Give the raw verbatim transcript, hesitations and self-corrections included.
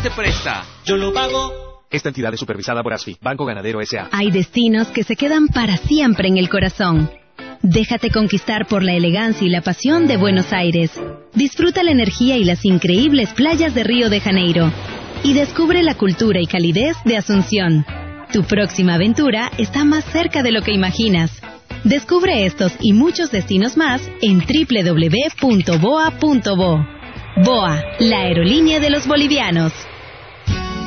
se presta. Yo lo pago. Esta entidad es supervisada por ASFI, Banco Ganadero S A Hay destinos que se quedan para siempre en el corazón. Déjate conquistar por la elegancia y la pasión de Buenos Aires. Disfruta la energía y las increíbles playas de Río de Janeiro. Y descubre la cultura y calidez de Asunción. Tu próxima aventura está más cerca de lo que imaginas. Descubre estos y muchos destinos más en doble u doble u doble u punto boa punto bo. Boa, la aerolínea de los bolivianos.